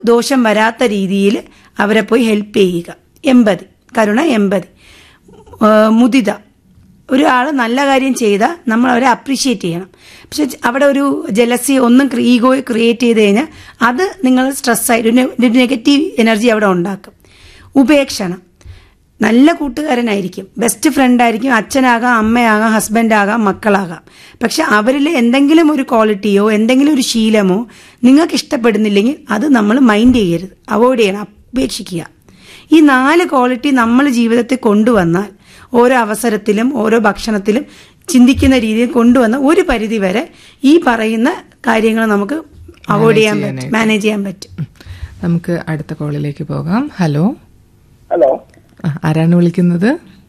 ദോഷം വരാത്ത രീതിയിൽ അവരെ പോയി ഹെൽപ്പ് ചെയ്യുക. എമ്പതി, കരുണ, എമ്പതി. മുദിത, ഒരാൾ നല്ല കാര്യം ചെയ്താൽ നമ്മൾ അവരെ അപ്രീഷിയേറ്റ് ചെയ്യണം. പക്ഷെ അവിടെ ഒരു ജലസി ഈഗോ ക്രിയേറ്റ് ചെയ്ത് കഴിഞ്ഞാൽ അത് നിങ്ങൾ സ്ട്രെസ്സായി ഒരു നെഗറ്റീവ് എനർജി അവിടെ ഉണ്ടാക്കും. ഉപേക്ഷണം, നല്ല കൂട്ടുകാരനായിരിക്കും, ബെസ്റ്റ് ഫ്രണ്ടായിരിക്കും, അച്ഛനാകാം, അമ്മയാകാം, ഹസ്ബൻഡാകാം, മക്കളാകാം. പക്ഷെ അവരിൽ എന്തെങ്കിലും ഒരു ക്വാളിറ്റിയോ എന്തെങ്കിലും ഒരു ശീലമോ നിങ്ങൾക്ക് ഇഷ്ടപ്പെടുന്നില്ലെങ്കിൽ അത് നമ്മൾ മൈൻഡ് ചെയ്യരുത്, അവോയ്ഡ് ചെയ്യണം, ഉപേക്ഷിക്കുക. ഈ 4 ക്വാളിറ്റി നമ്മൾ ജീവിതത്തിൽ കൊണ്ടുവന്നാൽ ഓരോ അവസരത്തിലും ഓരോ ഭക്ഷണത്തിലും ചിന്തിക്കുന്ന രീതിയിൽ കൊണ്ടുവന്ന ഒരു പരിധി വരെ ഈ പറയുന്ന കാര്യങ്ങൾ നമുക്ക് അവോയ്ഡ് ചെയ്യാൻ പറ്റും, മാനേജ് ചെയ്യാൻ പറ്റും. നമുക്ക് അടുത്ത കോളിലേക്ക് പോകാം. ഹലോ. ഹലോ, ആരാണ് വിളിക്കുന്നത്?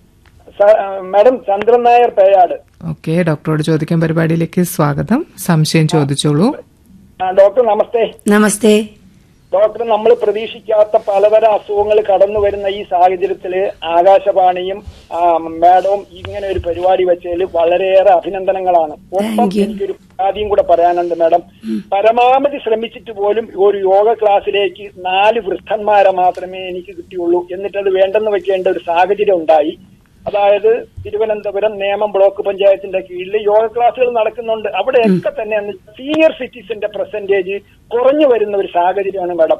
മാഡം ചന്ദ്രൻ നായർ, പേയാട്. ഓക്കെ, ഡോക്ടറോട് ചോദിക്കാൻ പരിപാടിയിലേക്ക് സ്വാഗതം. സംശയം ചോദിച്ചോളൂ. ഡോക്ടർ നമസ്തേ. നമസ്തേ ഡോക്ടർ, നമ്മൾ പ്രതീക്ഷിക്കാത്ത പലതരം അസുഖങ്ങൾ കടന്നു വരുന്ന ഈ സാഹചര്യത്തില് ആകാശവാണിയും മാഡവും ഇങ്ങനെ ഒരു പരിപാടി വെച്ചതിൽ വളരെയേറെ അഭിനന്ദനങ്ങളാണ്. ഒപ്പം എനിക്കൊരു പരാതിയും കൂടെ പറയാനുണ്ട് മാഡം. പരമാവധി ശ്രമിച്ചിട്ട് പോലും ഒരു യോഗ ക്ലാസ്സിലേക്ക് 4 വൃദ്ധന്മാരെ മാത്രമേ എനിക്ക് കിട്ടിയുള്ളൂ. എന്നിട്ടത് വേണ്ടെന്ന് വെക്കേണ്ട ഒരു സാഹചര്യം ഉണ്ടായി. അതായത് തിരുവനന്തപുരം നേമം ബ്ലോക്ക് പഞ്ചായത്തിന്റെ കീഴിൽ യോഗ ക്ലാസുകൾ നടക്കുന്നുണ്ട്. അവിടെയൊക്കെ തന്നെ സീനിയർ സിറ്റിസന്റെ പെർസെന്റേജ് കുറഞ്ഞു വരുന്ന ഒരു സാഹചര്യമാണ് മാഡം.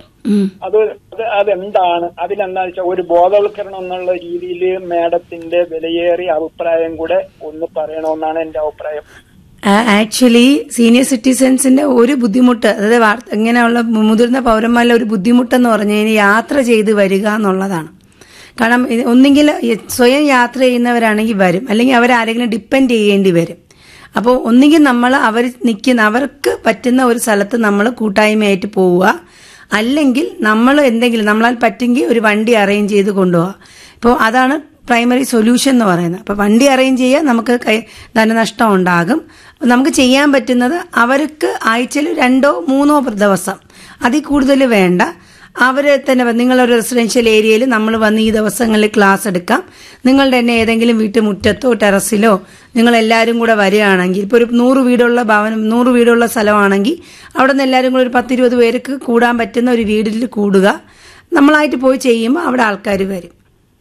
അതെന്താണ്? അതിനെന്താ വെച്ചാൽ ഒരു ബോധവൽക്കരണം എന്നുള്ള രീതിയിൽ മാഡത്തിന്റെ വിലയേറിയ അഭിപ്രായം കൂടെ ഒന്ന് പറയണമെന്നാണ് എന്റെ അഭിപ്രായം. ആക്ച്വലി സീനിയർ സിറ്റിസൺസിന്റെ ഒരു ബുദ്ധിമുട്ട്, അതായത് ഇങ്ങനെയുള്ള മുതിർന്ന പൗരന്മാരുടെ ഒരു ബുദ്ധിമുട്ടെന്ന് പറഞ്ഞു കഴിഞ്ഞാൽ യാത്ര ചെയ്ത് വരിക എന്നുള്ളതാണ്. കാരണം ഒന്നെങ്കിൽ സ്വയം യാത്ര ചെയ്യുന്നവരാണെങ്കിൽ വരും, അല്ലെങ്കിൽ അവരാരെങ്കിലും ഡിപ്പെൻഡ് ചെയ്യേണ്ടി വരും. അപ്പോൾ ഒന്നുകിൽ നമ്മൾ അവർക്ക് പറ്റുന്ന ഒരു സ്ഥലത്ത് നമ്മൾ കൂട്ടായ്മയായിട്ട് പോവുക, അല്ലെങ്കിൽ നമ്മൾ എന്തെങ്കിലും നമ്മളാൽ പറ്റുമെങ്കിൽ ഒരു വണ്ടി അറേഞ്ച് ചെയ്ത് കൊണ്ടുപോവുക. ഇപ്പോൾ അതാണ് പ്രൈമറി സൊല്യൂഷൻ എന്ന് പറയുന്നത്. അപ്പോൾ വണ്ടി അറേഞ്ച് ചെയ്യുക, നമുക്ക് ധനനഷ്ടം ഉണ്ടാകും. നമുക്ക് ചെയ്യാൻ പറ്റുന്നത് അവർക്ക് ആഴ്ചയിൽ 2-3 ദിവസം, അതിൽ കൂടുതൽ വേണ്ട, അവരെ തന്നെ നിങ്ങളൊരു റെസിഡൻഷ്യൽ ഏരിയയിൽ നമ്മൾ വന്ന് ഈ ദിവസങ്ങളിൽ ക്ലാസ് എടുക്കാം. നിങ്ങളുടെ തന്നെ ഏതെങ്കിലും വീട്ടുമുറ്റത്തോ ടെറസിലോ നിങ്ങൾ എല്ലാവരും കൂടെ വരികയാണെങ്കിൽ, ഇപ്പോൾ ഒരു 100 വീടുള്ള സ്ഥലമാണെങ്കിൽ അവിടെ നിന്ന് എല്ലാവരും കൂടെ ഒരു 10-20 പേർക്ക് കൂടാൻ പറ്റുന്ന ഒരു വീട്ടിൽ കൂടുക. നമ്മളായിട്ട് പോയി ചെയ്യുമ്പോൾ അവിടെ ആൾക്കാർ വരും.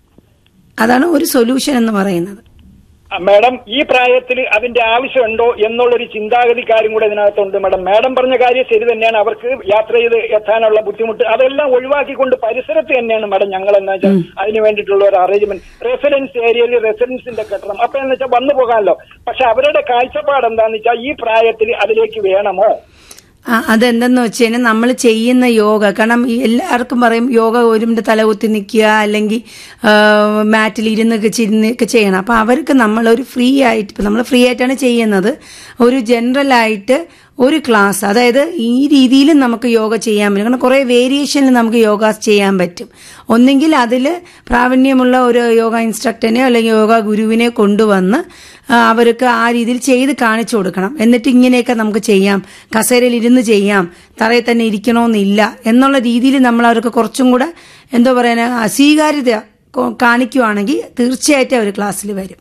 അതാണ് ഒരു സൊല്യൂഷൻ എന്ന് പറയുന്നത്. മാഡം, ഈ പ്രായത്തിൽ അതിന്റെ ആവശ്യമുണ്ടോ എന്നുള്ളൊരു ചിന്താഗതിക്കാരും കൂടെ ഇതിനകത്തുണ്ട് മാഡം. മാഡം പറഞ്ഞ കാര്യം ശരി തന്നെയാണ്. അവർക്ക് യാത്ര ചെയ്ത് എത്താനുള്ള ബുദ്ധിമുട്ട് അതെല്ലാം ഒഴിവാക്കിക്കൊണ്ട് പരിസരത്ത് തന്നെയാണ് മാഡം ഞങ്ങൾ എന്താ വെച്ചാൽ അതിന് വേണ്ടിയിട്ടുള്ള ഒരു അറേഞ്ച്മെന്റ്. റെസിഡൻസ് ഏരിയയിൽ റെസിഡൻസിന്റെ കെട്ടണം, അപ്പൊ എന്ന് വെച്ചാൽ വന്നു പോകാമല്ലോ. പക്ഷെ അവരുടെ കാഴ്ചപ്പാട് എന്താന്ന് വെച്ചാൽ ഈ പ്രായത്തിൽ അതിലേക്ക് വേണമോ? അതെന്തെന്ന് വെച്ച് കഴിഞ്ഞാൽ നമ്മൾ ചെയ്യുന്ന യോഗ, കാരണം എല്ലാവർക്കും പറയും യോഗ ഒരുമിന്റെ തലകുത്തി നിൽക്കുക, അല്ലെങ്കിൽ മാറ്റിൽ ഇരുന്നൊക്കെ ചെയ്യണം. അപ്പൊ അവർക്ക് നമ്മളൊരു ഫ്രീ ആയിട്ടാണ് ചെയ്യുന്നത്. ഒരു ജനറൽ ആയിട്ട് ഒരു ക്ലാസ്, അതായത് ഈ രീതിയിലും നമുക്ക് യോഗ ചെയ്യാൻ പറ്റും. കാരണം കുറെ വേരിയേഷനിൽ നമുക്ക് യോഗ ചെയ്യാൻ പറ്റും. ഒന്നെങ്കിൽ അതിൽ പ്രാവീണ്യമുള്ള ഒരു യോഗ ഇൻസ്ട്രക്ടറിനെയോ അല്ലെങ്കിൽ യോഗ ഗുരുവിനെ കൊണ്ടുവന്ന് അവർക്ക് ആ രീതിയിൽ ചെയ്ത് കാണിച്ചു കൊടുക്കണം. എന്നിട്ട് ഇങ്ങനെയൊക്കെ നമുക്ക് ചെയ്യാം, കസേരയിൽ ഇരുന്ന് ചെയ്യാം, തറയിൽ തന്നെ ഇരിക്കണമെന്നില്ല എന്നുള്ള രീതിയിൽ നമ്മൾ അവർക്ക് കുറച്ചും കൂടെ എന്തോ പറയാൻ സ്വീകാര്യത കാണിക്കുവാണെങ്കിൽ തീർച്ചയായിട്ടും അവർ ക്ലാസ്സിൽ വരും.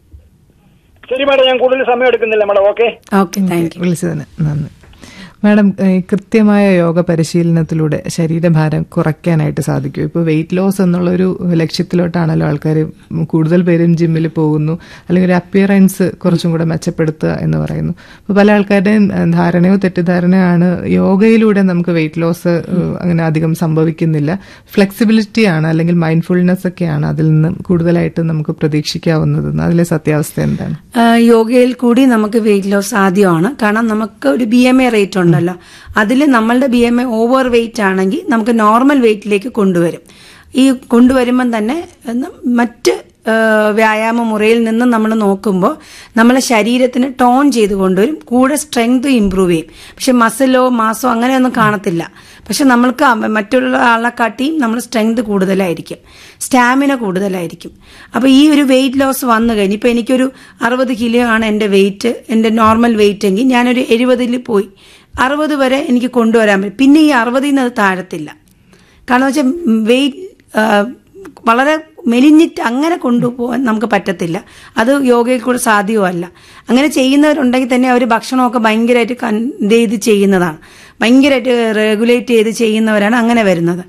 ശരി മാഡം, ഞാൻ കൂടുതൽ സമയം എടുക്കുന്നില്ല മാഡം. Okay, thank you. വിളിച്ചതിന് നന്ദി. മാഡം, കൃത്യമായ യോഗ പരിശീലനത്തിലൂടെ ശരീരഭാരം കുറയ്ക്കാനായിട്ട് സാധിക്കും. ഇപ്പോൾ വെയിറ്റ് ലോസ് എന്നുള്ളൊരു ലക്ഷ്യത്തിലോട്ടാണല്ലോ ആൾക്കാർ കൂടുതൽ പേരും ജിമ്മിൽ പോകുന്നു, അല്ലെങ്കിൽ ഒരു അപ്പിയറൻസ് കുറച്ചും കൂടെ മെച്ചപ്പെടുത്തുക എന്ന് പറയുന്നു. അപ്പോൾ പല ആൾക്കാരുടെയും ധാരണയോ തെറ്റിദ്ധാരണയോ ആണ് യോഗയിലൂടെ നമുക്ക് വെയിറ്റ് ലോസ് അങ്ങനെ അധികം സംഭവിക്കുന്നില്ല, ഫ്ലെക്സിബിലിറ്റി ആണ് അല്ലെങ്കിൽ മൈൻഡ്ഫുൾനെസ് ഒക്കെയാണ് അതിൽ നിന്ന് കൂടുതലായിട്ട് നമുക്ക് പ്രതീക്ഷിക്കാവുന്നതെന്ന്. അതിലെ സത്യാവസ്ഥ എന്താണ്? യോഗയിൽ കൂടി നമുക്ക് വെയിറ്റ് ലോസ് സാധ്യമാണ്. കാരണം നമുക്ക് ഒരു BMI റേറ്റ് ഉണ്ടല്ലോ, അതിൽ നമ്മളുടെ BMI ഓവർ വെയിറ്റ് ആണെങ്കിൽ നമുക്ക് നോർമൽ വെയിറ്റിലേക്ക് കൊണ്ടുവരും. ഈ കൊണ്ടുവരുമ്പം തന്നെ മറ്റ് വ്യായാമ മുറയിൽ നിന്ന് നമ്മൾ നോക്കുമ്പോൾ നമ്മളെ ശരീരത്തിന് ടോൺ ചെയ്ത് കൊണ്ടുവരും, കൂടെ സ്ട്രെങ്ത് ഇംപ്രൂവ് ചെയ്യും. പക്ഷെ മസിലോ മാസോ അങ്ങനെയൊന്നും കാണത്തില്ല. പക്ഷെ നമ്മൾക്ക് മറ്റുള്ള ആളെക്കാട്ടിയും നമ്മൾ സ്ട്രെങ്ത് കൂടുതലായിരിക്കും, സ്റ്റാമിന കൂടുതലായിരിക്കും. അപ്പോൾ ഈ ഒരു വെയിറ്റ് ലോസ് വന്നു കഴിഞ്ഞ് ഇപ്പോൾ എനിക്കൊരു 60 കിലോ ആണ് എൻ്റെ വെയിറ്റ്, എൻ്റെ നോർമൽ വെയിറ്റ് എങ്കിൽ ഞാനൊരു 70 പോയി 60 വരെ എനിക്ക് കൊണ്ടുവരാൻ പറ്റും. പിന്നെ ഈ 60 അത് താഴത്തില്ല. കാരണം വെച്ചാൽ വെയിറ്റ് വളരെ മെലിഞ്ഞിട്ട് അങ്ങനെ കൊണ്ടുപോകാൻ നമുക്ക് പറ്റത്തില്ല. അത് യോഗയിൽ കൂടെ സാധ്യമല്ല. അങ്ങനെ ചെയ്യുന്നവരുണ്ടെങ്കിൽ തന്നെ അവർ ഭക്ഷണമൊക്കെ ഭയങ്കരമായിട്ട് ചെയ്ത് ചെയ്യുന്നതാണ്, ഭയങ്കരമായിട്ട് റെഗുലേറ്റ് ചെയ്ത് ചെയ്യുന്നവരാണ് അങ്ങനെ വരുന്നത്.